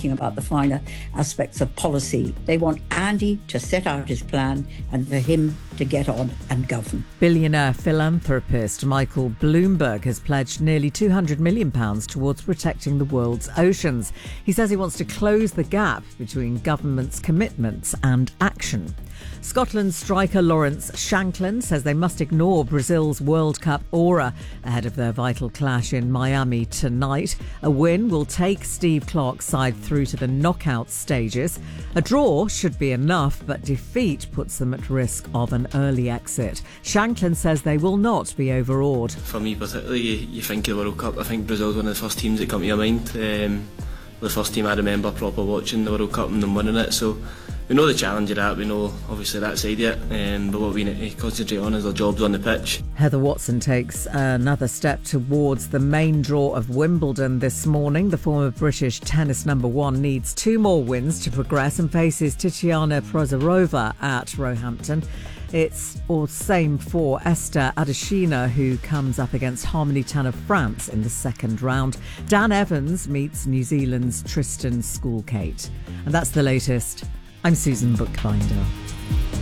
thinking about the finer aspects of policy. They want Andy to set out his plan and for him to get on and govern. Billionaire philanthropist Michael Bloomberg has pledged nearly £200 million towards protecting the world's oceans. He says he wants to close the gap between government's commitments and action. Scotland striker Lawrence Shankland says they must ignore Brazil's World Cup aura ahead of their vital clash in Miami tonight. A win will take Steve Clarke's side through to the knockout stages. A draw should be enough, but defeat puts them at risk of an early exit. Shankland says they will not be overawed. For me particularly, you think of the World Cup, I think Brazil's one of the first teams that come to your mind. The first team I remember proper watching the World Cup and them winning it, so we know the challenge of that, we know obviously that side of it, but what we need to concentrate on is our jobs on the pitch. Heather Watson takes another step towards the main draw of Wimbledon this morning. The former British tennis number one needs 2 more wins to progress and faces Tatiana Prozorova at Roehampton. It's all same for Esther Adesina, who comes up against Harmony Tan of France in the second round. Dan Evans meets New Zealand's Tristan Schoolcate. And that's the latest. I'm Susan Bookbinder.